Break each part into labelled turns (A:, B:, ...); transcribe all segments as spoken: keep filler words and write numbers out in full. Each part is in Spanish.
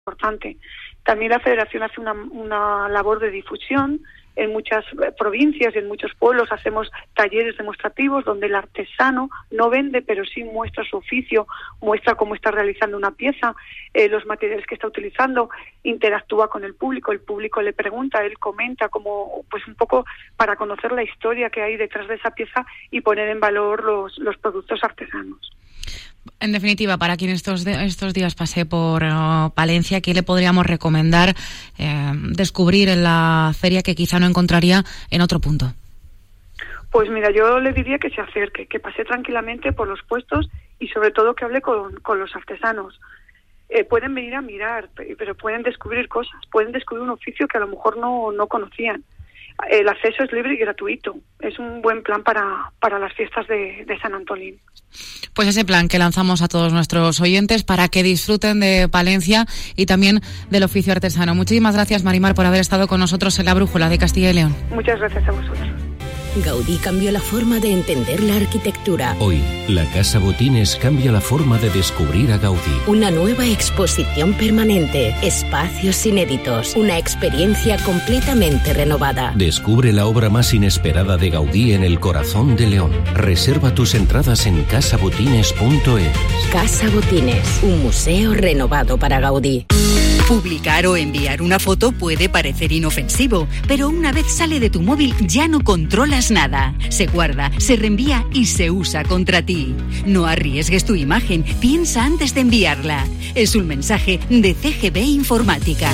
A: importante. También la Federación hace una, una labor de difusión. En muchas provincias y en muchos pueblos hacemos talleres demostrativos donde el artesano no vende, pero sí muestra su oficio, muestra cómo está realizando una pieza, eh, los materiales que está utilizando, interactúa con el público, el público le pregunta, él comenta, como pues un poco para conocer la historia que hay detrás de esa pieza y poner en valor los, los productos artesanos.
B: En definitiva, para quien estos de, estos días pase por uh, Palencia, ¿qué le podríamos recomendar eh, descubrir en la feria que quizá no encontraría en otro punto?
A: Pues mira, yo le diría que se acerque, que pase tranquilamente por los puestos y sobre todo que hable con, con los artesanos. Eh, pueden venir a mirar, pero pueden descubrir cosas, pueden descubrir un oficio que a lo mejor no, no conocían. El acceso es libre y gratuito. Es un buen plan para, para las fiestas de, de San Antolín.
B: Pues ese plan que lanzamos a todos nuestros oyentes para que disfruten de Palencia y también del oficio artesano. Muchísimas gracias, Marimar, por haber estado con nosotros en la Brújula de Castilla y León.
A: Muchas gracias a vosotros.
C: Gaudí cambió la forma de entender la arquitectura.
D: Hoy, la Casa Botines cambia la forma de descubrir a Gaudí.
C: Una nueva exposición permanente, espacios inéditos, una experiencia completamente renovada.
D: Descubre la obra más inesperada de Gaudí en el corazón de León. Reserva tus entradas en casa botines punto es.
C: Casa Botines, un museo renovado para Gaudí.
E: Publicar o enviar una foto puede parecer inofensivo, pero una vez sale de tu móvil ya no controlas nada. Se guarda, se reenvía y se usa contra ti. No arriesgues tu imagen, piensa antes de enviarla. Es un mensaje de C G B Informática.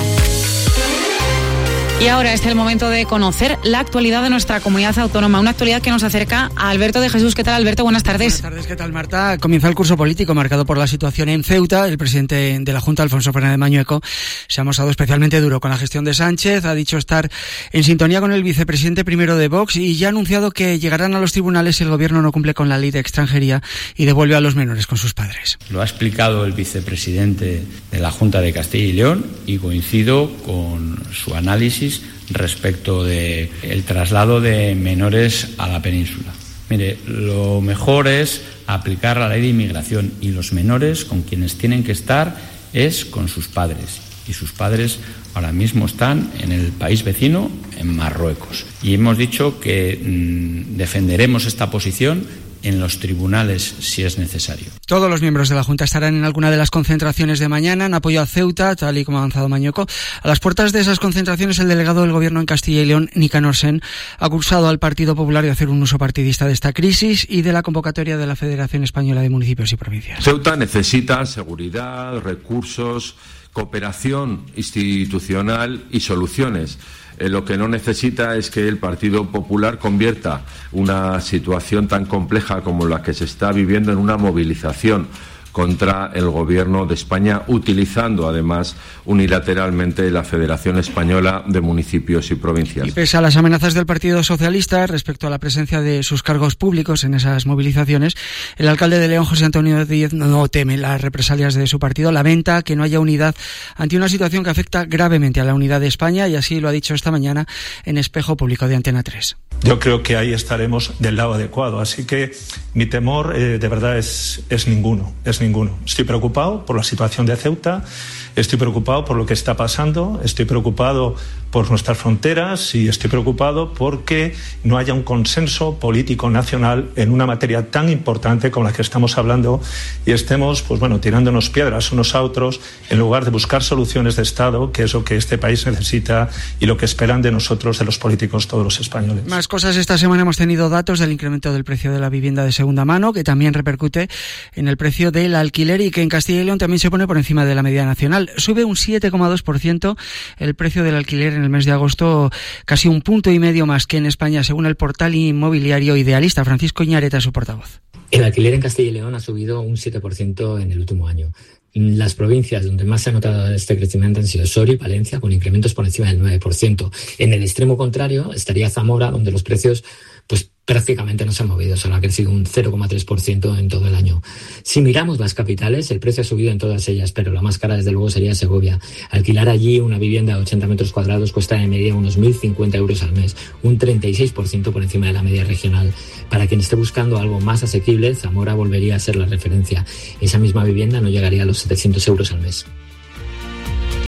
B: Y ahora es el momento de conocer la actualidad de nuestra comunidad autónoma, una actualidad que nos acerca a Alberto de Jesús. ¿Qué tal, Alberto? Buenas tardes.
F: Buenas tardes, ¿qué tal, Marta? Comienza el curso político marcado por la situación en Ceuta. El presidente de la Junta, Alfonso Fernández Mañueco, se ha mostrado especialmente duro con la gestión de Sánchez, ha dicho estar en sintonía con el vicepresidente primero de Vox y ya ha anunciado que llegarán a los tribunales si el gobierno no cumple con la ley de extranjería y devuelve a los menores con sus padres.
G: Lo ha explicado el vicepresidente de la Junta de Castilla y León y coincido con su análisis respecto de el traslado de menores a la península. Mire, lo mejor es aplicar la ley de inmigración y los menores con quienes tienen que estar es con sus padres. Y sus padres ahora mismo están en el país vecino, en Marruecos. Y hemos dicho que mmm, defenderemos esta posición en los tribunales si es necesario.
F: Todos los miembros de la Junta estarán en alguna de las concentraciones de mañana en apoyo a Ceuta, tal y como ha avanzado Mañueco. A las puertas de esas concentraciones, el delegado del Gobierno en Castilla y León, Nicanor Sen, ha acusado al Partido Popular de hacer un uso partidista de esta crisis y de la convocatoria de la Federación Española de Municipios y Provincias.
H: Ceuta necesita seguridad, recursos, cooperación institucional y soluciones. Eh, lo que no necesita es que el Partido Popular convierta una situación tan compleja como la que se está viviendo en una movilización contra el Gobierno de España, utilizando además unilateralmente la Federación Española de Municipios y Provincias.
F: Y pese a las amenazas del Partido Socialista respecto a la presencia de sus cargos públicos en esas movilizaciones, el alcalde de León, José Antonio Díez, no teme las represalias de su partido, lamenta que no haya unidad ante una situación que afecta gravemente a la unidad de España y así lo ha dicho esta mañana en Espejo Público de Antena tres.
I: Yo creo que ahí estaremos del lado adecuado, así que mi temor eh, de verdad es, es ninguno, es ninguno. Estoy preocupado por la situación de Ceuta, estoy preocupado por lo que está pasando, estoy preocupado por nuestras fronteras y estoy preocupado porque no haya un consenso político nacional en una materia tan importante como la que estamos hablando y estemos, pues bueno, tirándonos piedras unos a otros en lugar de buscar soluciones de Estado, que es lo que este país necesita y lo que esperan de nosotros, de los políticos, todos los españoles.
F: Más cosas. Esta semana hemos tenido datos del incremento del precio de la vivienda de segunda mano, que también repercute en el precio del alquiler y que en Castilla y León también se pone por encima de la media nacional. Sube un siete coma dos por ciento el precio del alquiler en el mes de agosto, casi un punto y medio más que en España, según el portal inmobiliario Idealista. Francisco Iñareta, su portavoz.
J: El alquiler en Castilla y León ha subido un siete por ciento en el último año. Las provincias donde más se ha notado este crecimiento han sido Soria y Palencia, con incrementos por encima del nueve por ciento. En el extremo contrario estaría Zamora, donde los precios pues prácticamente no se han movido, solo ha crecido un cero coma tres por ciento en todo el año. Si miramos las capitales, el precio ha subido en todas ellas, pero la más cara desde luego sería Segovia. Alquilar allí una vivienda de ochenta metros cuadrados cuesta de media unos mil cincuenta euros al mes, un treinta y seis por ciento por encima de la media regional. Para quien esté buscando algo más asequible, Zamora volvería a ser la referencia. Esa misma vivienda no llegaría a los setecientos euros al mes.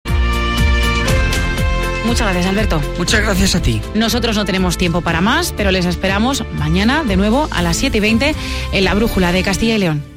B: Muchas gracias, Alberto.
F: Muchas gracias a ti.
B: Nosotros no tenemos tiempo para más, pero les esperamos mañana de nuevo a las siete y veinte en la Brújula de Castilla y León.